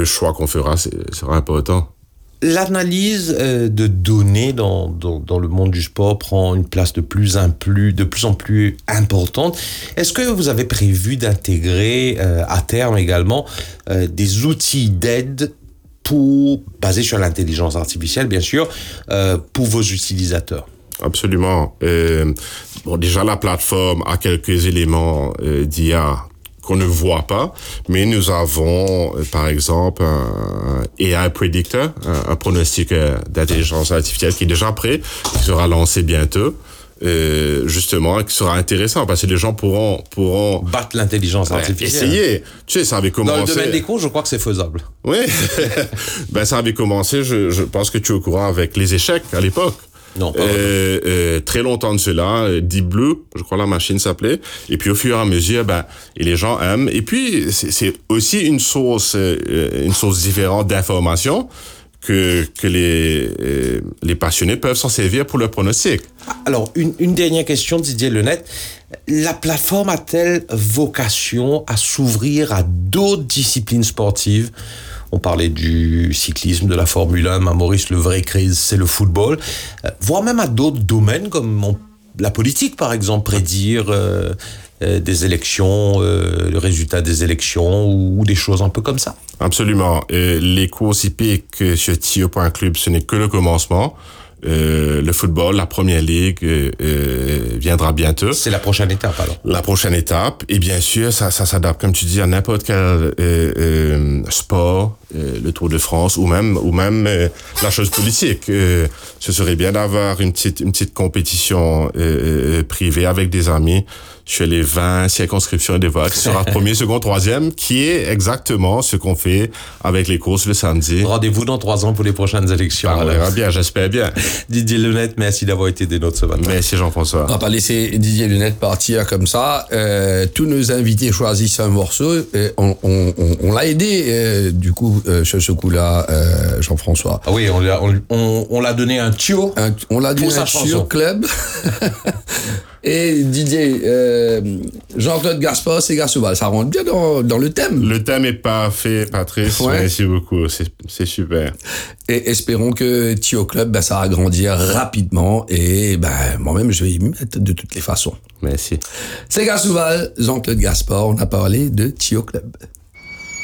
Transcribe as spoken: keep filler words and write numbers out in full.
le choix qu'on fera c'est, sera important. L'analyse euh, de données dans, dans, dans le monde du sport prend une place de plus en plus, de plus, en plus importante. Est-ce que vous avez prévu d'intégrer euh, à terme également euh, des outils d'aide pour, basés sur l'intelligence artificielle, bien sûr, euh, pour vos utilisateurs? Absolument. Euh, bon, déjà, la plateforme a quelques éléments euh, d'I A qu'on ne voit pas, mais nous avons, euh, par exemple, un, un A I Predictor, un, un pronostic euh, d'intelligence artificielle qui est déjà prêt, qui sera lancé bientôt. Euh, justement, qui sera intéressant parce que les gens pourront pourront battre l'intelligence artificielle. Essayer. Tu sais, ça avait commencé. Dans le domaine des cours, je crois que c'est faisable. Oui. Ben, ça avait commencé, je, je pense que tu es au courant, avec les échecs à l'époque. Non, pas euh, euh, très longtemps de cela, Deep Blue, je crois la machine s'appelait. Et puis au fur et à mesure, ben, et les gens aiment. Et puis c'est, c'est aussi une source, euh, une source différente d'informations que que les euh, les passionnés peuvent s'en servir pour leur pronostic. Alors une une dernière question, Didier Lenette. La plateforme a-t-elle vocation à s'ouvrir à d'autres disciplines sportives? On parlait du cyclisme, de la Formule un, Maurice, le vrai crise, c'est le football, euh, voire même à d'autres domaines comme on, la politique, par exemple, prédire euh, euh, des élections, euh, le résultat des élections ou, ou des choses un peu comme ça. Absolument. Et les courses hippiques sur Tio point club, ce n'est que le commencement. Euh, le football, la Première Ligue euh, euh, viendra bientôt. C'est la prochaine étape alors. La prochaine étape, et bien sûr, ça, ça s'adapte, comme tu dis, à n'importe quel euh, euh, sport, euh, le Tour de France, ou même, ou même euh, la chose politique. Euh, ce serait bien d'avoir une petite, une petite compétition euh, privée avec des amis sur les vingt circonscriptions de vote, qui sera premier, second, troisième, qui est exactement ce qu'on fait avec les courses le samedi. Rendez-vous dans trois ans pour les prochaines élections. Ah, on verra bien, j'espère bien. Didier Lenette, merci d'avoir été des nôtres ce matin. Merci Jean-François. On va pas laisser Didier Lenette partir comme ça. Euh, tous nos invités choisissent un morceau. Et on, on, on, on l'a aidé, euh, du coup, euh, sur ce coup-là, euh, Jean-François. Ah oui, on l'a, on, on, on l'a donné un tuyau. Un, on l'a donné un tuyau club. Et Didier, euh, Jean-Claude Gaspard, c'est Gassouval. Ça rentre bien dans, dans le thème. Le thème est parfait, Patrice. Ouais. Merci beaucoup. C'est, c'est super. Et espérons que Tio Club, ben, ça va grandir rapidement. Et ben, moi-même, je vais y mettre de toutes les façons. Merci. C'est Gassouval, Jean-Claude Gaspard. On a parlé de Tio Club.